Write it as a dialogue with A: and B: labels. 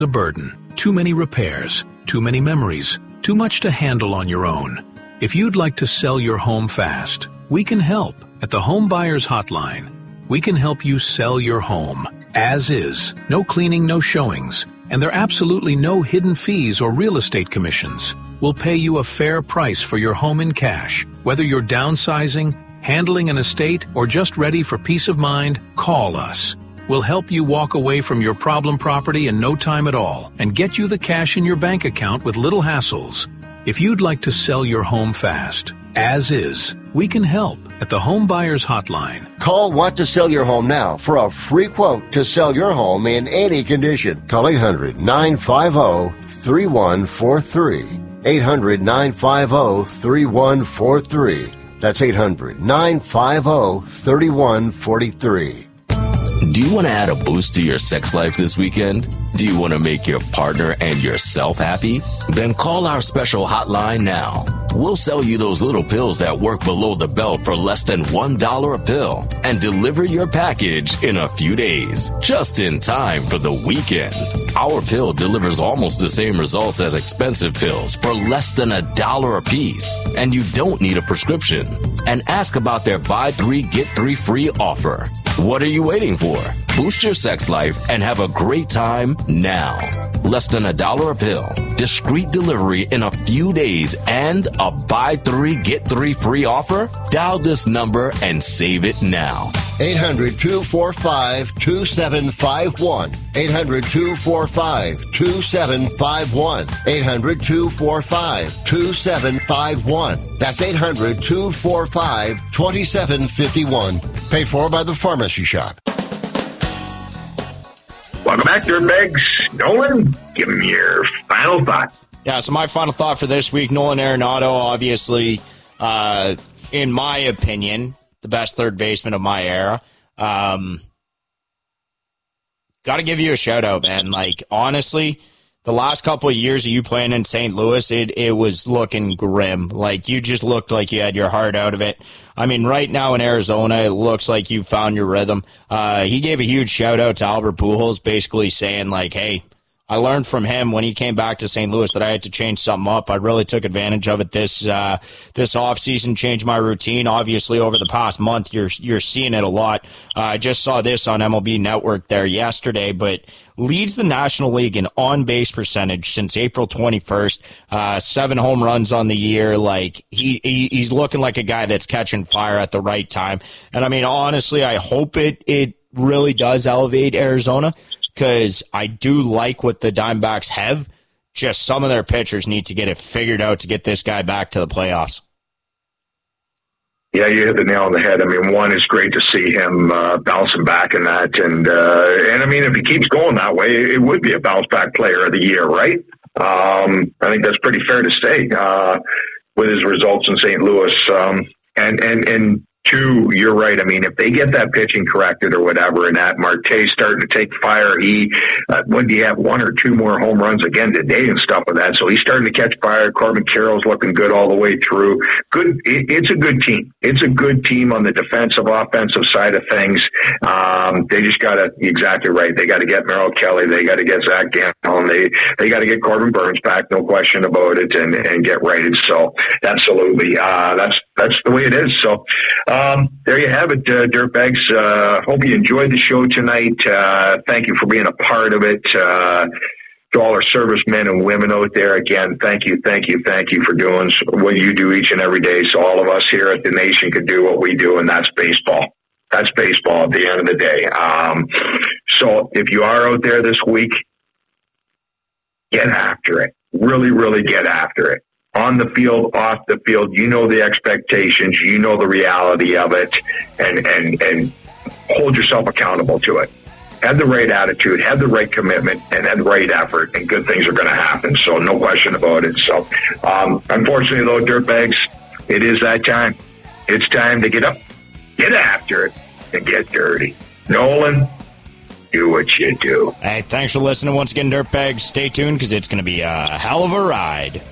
A: a burden, too many repairs, too many memories, too much to handle on your own. If you'd like to sell your home fast, we can help. At the Home Buyers Hotline, we can help you sell your home as is. No cleaning, no showings, and there are absolutely no hidden fees or real estate commissions. We'll pay you a fair price for your home in cash. Whether you're downsizing, handling an estate, or just ready for peace of mind, call us. We'll help you walk away from your problem property in no time at all and get you the cash in your bank account with little hassles. If you'd like to sell your home fast, as is, we can help at the Home Buyers Hotline.
B: Call Want to Sell Your Home now for a free quote to sell your home in any condition. Call 800-950-3143. 800-950-3143. That's 800-950-3143.
C: Do you want to add a boost to your sex life this weekend? Do you want to make your partner and yourself happy? Then call our special hotline now. We'll sell you those little pills that work below the belt for less than $1 a pill and deliver your package in a few days, just in time for the weekend. Our pill delivers almost the same results as expensive pills for less than $1 a piece, and you don't need a prescription. And ask about their buy 3, get 3 free offer. What are you waiting for? Boost your sex life and have a great time now. Less than $1 a pill, discreet delivery in a few days, and a buy 3, get 3 free offer? Dial this number and save it now.
B: 800-245-2751. 800-245-2751. 800-245-2751. That's 800-245-2751. Paid for by the Pharmacy Shop.
D: Welcome back, Dirtbags. Nolan, give me your final thought.
E: Yeah, so my final thought for this week, Nolan Arenado, obviously, in my opinion, the best third baseman of my era. Got to give you a shout-out, man. Like, honestly, the last couple of years of you playing in St. Louis, it was looking grim. Like, you just looked like you had your heart out of it. I mean, right now in Arizona, it looks like you found your rhythm. He gave a huge shout-out to Albert Pujols, basically saying, like, hey, I learned from him when he came back to St. Louis that I had to change something up. I really took advantage of it this offseason, changed my routine. Obviously, over the past month, you're seeing it a lot. I just saw this on MLB Network there yesterday, but leads the National League in on-base percentage since April 21st. 7 home runs on the year. Like, he's looking like a guy that's catching fire at the right time. And, I mean, honestly, I hope it really does elevate Arizona, because I do like what the Diamondbacks have. Just some of their pitchers need to get it figured out to get this guy back to the playoffs.
D: Yeah, you hit the nail on the head. I mean, one, is great to see him bouncing back in that. And I mean, if he keeps going that way, it would be a bounce-back player of the year, right? I think that's pretty fair to say with his results in St. Louis. And two, you're right. I mean, if they get that pitching corrected or whatever, and that Marte's starting to take fire, when do you have 1 or 2 more home runs again today and stuff like that? So he's starting to catch fire. Corbin Carroll's looking good all the way through. Good. It's a good team. It's a good team on the defensive, offensive side of things. They just got to, exactly right. They got to get Merrill Kelly. They got to get Zach Gallen. They got to get Corbin Burns back. No question about it, and get righted. So absolutely. That's the way it is. So, there you have it, Dirtbags. Hope you enjoyed the show tonight. Thank you for being a part of it. To all our servicemen and women out there, again, thank you for doing what you do each and every day, so all of us here at the Nation could do what we do, and that's baseball. That's baseball at the end of the day. So if you are out there this week, get after it. Really, really get after it. On the field, off the field, you know the expectations, you know the reality of it, and hold yourself accountable to it. Have the right attitude, have the right commitment, and have the right effort, and good things are going to happen. So no question about it. So unfortunately, though, Dirtbags, it is that time. It's time to get up, get after it, and get dirty. Nolan, do what you do.
E: Hey, thanks for listening once again, Dirtbags. Stay tuned, because it's going to be a hell of a ride.